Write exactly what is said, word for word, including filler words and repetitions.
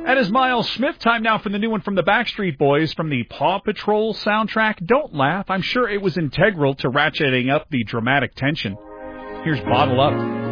That is Miles Smith. Time now for the new one from the Backstreet Boys from the Paw Patrol soundtrack. Don't laugh. I'm sure it was integral to ratcheting up the dramatic tension. Here's Bottle Up.